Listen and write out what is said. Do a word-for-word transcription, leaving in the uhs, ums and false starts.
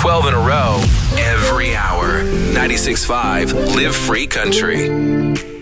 twelve in a row, every hour. ninety-six point five Live Free Country.